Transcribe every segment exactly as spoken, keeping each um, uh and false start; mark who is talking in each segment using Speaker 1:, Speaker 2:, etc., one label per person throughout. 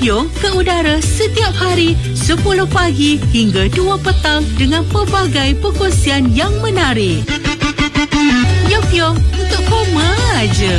Speaker 1: Piong ke udara setiap hari sepuluh pagi hingga dua petang dengan pelbagai perkongsian yang menarik. Yo Piong, untuk koma aja.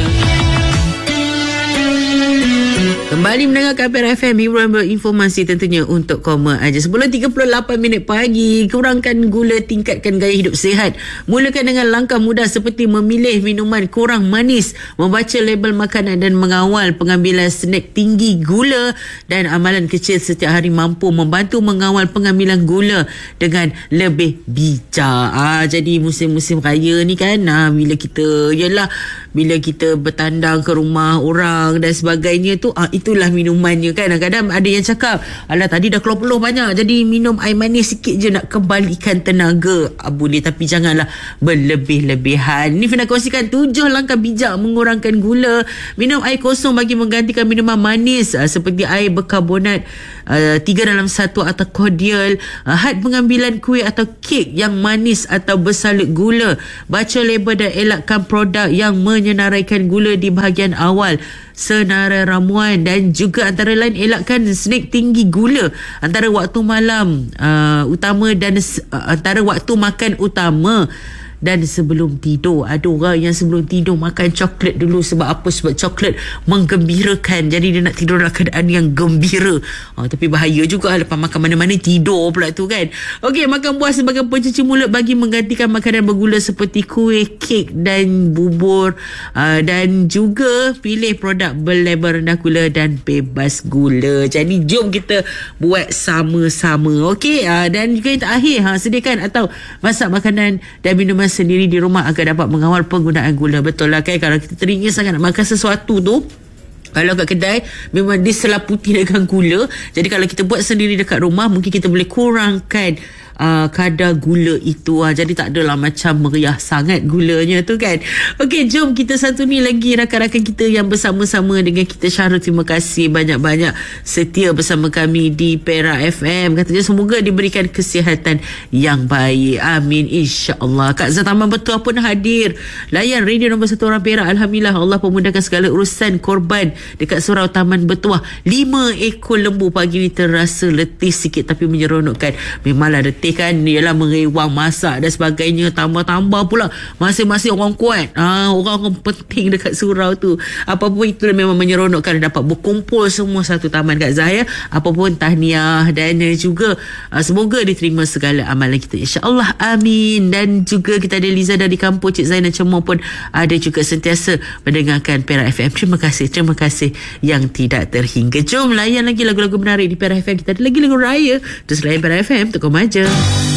Speaker 2: Kembali mendengarkan Perak F M, hiburan berinformasi tentunya untuk koma aja. Sebelum tiga puluh lapan minit pagi, kurangkan gula, tingkatkan gaya hidup sihat. Mulakan dengan langkah mudah seperti memilih minuman kurang manis, membaca label makanan dan mengawal pengambilan snack tinggi gula, dan amalan kecil setiap hari mampu membantu mengawal pengambilan gula dengan lebih bijak. Ah, jadi musim-musim raya ni kan, ah, bila kita, yalah, bila kita bertandang ke rumah orang dan sebagainya tu, ah, itulah minumannya kan. Kadang-kadang ada yang cakap, alah tadi dah keluar peluh banyak, jadi minum air manis sikit je nak kembalikan tenaga. Ah, boleh, tapi janganlah berlebih-lebihan. Ni nak kongsikan tujuh langkah bijak mengurangkan gula. Minum air kosong bagi menggantikan minuman manis, ah, seperti air berkarbonat uh, tiga dalam satu atau cordial. Uh, had pengambilan kuih atau kek yang manis atau bersalut gula. Baca label dan elakkan produk yang menyenaraikan gula di bahagian awal senarai ramuan, dan juga antara lain elakkan snack tinggi gula antara waktu malam uh, utama dan uh, antara waktu makan utama dan sebelum tidur. Ada orang yang sebelum tidur makan coklat dulu. Sebab apa? Sebab coklat menggembirakan, jadi dia nak tidur dalam keadaan yang gembira. Oh, tapi bahaya juga lepas makan mana-mana tidur pula tu kan. Okey, makan buah sebagai pencuci mulut bagi menggantikan makanan bergula seperti kuih, kek dan bubur. uh, Dan juga pilih produk berlabel rendah gula dan bebas gula. Jadi jom kita buat sama-sama. Okey, uh, dan juga yang terakhir, ha, sediakan atau masak makanan dan minuman sendiri di rumah agar dapat mengawal penggunaan gula. Betul lah kan, kalau kita teringin sangat nak makan sesuatu tu, kalau kat kedai memang diselaputi dengan gula. Jadi kalau kita buat sendiri dekat rumah, mungkin kita boleh kurangkan uh, kadar gula itu. uh, Jadi tak adalah macam meriah sangat gulanya tu kan. Okey, jom kita santuni lagi rakan-rakan kita yang bersama-sama dengan kita. Syahrul, terima kasih banyak-banyak setia bersama kami di Perak F M. Katanya semoga diberikan kesihatan yang baik, amin, insya-Allah. Kak Zataman Betul pun hadir layan radio nombor satu orang Perak. Alhamdulillah, Allah pemudahkan segala urusan. Korban dekat Surau Taman Betuah, lima ekor lembu pagi ni terasa letih sikit tapi menyeronokkan. Memanglah letih kan, ialah merewang, masak dan sebagainya. Tambah-tambah pula masing-masing orang kuat, ha, orang-orang penting dekat surau tu. Apapun itu memang menyeronokkan, dapat berkumpul semua satu taman Kak Zah ya. Apapun tahniah, dan juga uh, semoga diterima segala amalan kita, insya-Allah, amin. Dan juga kita ada Liza dari kampung, Cik Zainal Cemor pun ada juga sentiasa mendengarkan Perak F M. Terima kasih, terima kasih yang tidak terhingga. Jom layan lagi lagu-lagu menarik di Perak F M. Kita ada lagi lagu raya. Terus layan Perak F M, Tok Koma aja.